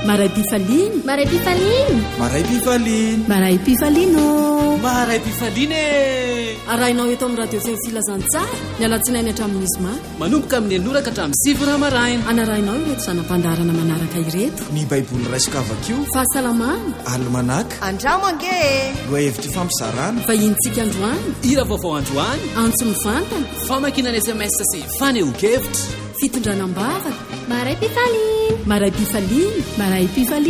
Maray Pifaliny. Maray Pifaliny. Maray Pifaliny. Maray Pifalino. Maray Pifaliny. Arahinao eto amin'ny radio feo filazantsara ny alatsinainy hatramin'ny izoma. Manomboka amin'ny anoraka hatramin'ny 7 maraina. Anarahinao ireto zanam-pandarana manaraka ireto. Ny baiboly raisika avakio. Fahasalamana. Almanaka. Andramo ange. Lohahevitra fampisarana. Vahintsika androany. Hira vaovao androany. Antso mivantana. Famakinana SMS sy fanehoan-kevitra. Fitondranam-bavaka. Maray Pifaliny. Maray Pifaliny. Maray Pifaliny.